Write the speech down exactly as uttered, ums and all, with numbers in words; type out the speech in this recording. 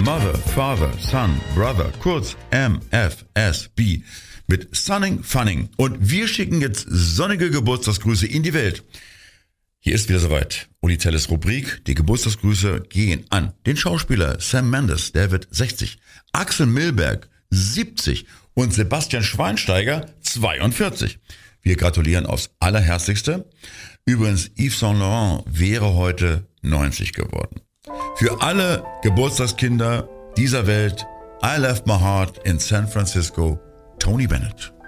Mother, Father, Son, Brother, kurz M F S B mit Sunning Funning. Und wir schicken jetzt sonnige Geburtstagsgrüße in die Welt. Hier ist wieder soweit. Uli Telles Rubrik. Die Geburtstagsgrüße gehen an den Schauspieler Sam Mendes, der wird sechzig, Axel Milberg siebzig und Sebastian Schweinsteiger zweiundvierzig. Wir gratulieren aufs Allerherzlichste. Übrigens, Yves Saint Laurent wäre heute neunzig geworden. Für alle Geburtstagskinder dieser Welt, I left my heart in San Francisco, Tony Bennett.